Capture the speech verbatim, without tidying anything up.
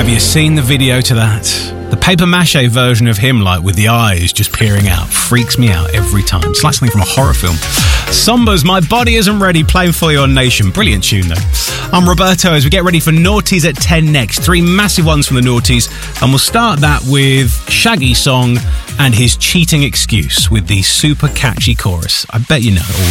Have you seen the video to that? The paper mache version of him, like with the eyes just peering out, freaks me out every time. It's like something from a horror film. Sombas, My Body Isn't Ready, playing for your nation. Brilliant tune, though. I'm Roberto as we get ready for Naughties at ten next. Three massive ones from the Naughties, and we'll start that with Shaggy's song and his cheating excuse with the super catchy chorus. I bet you know it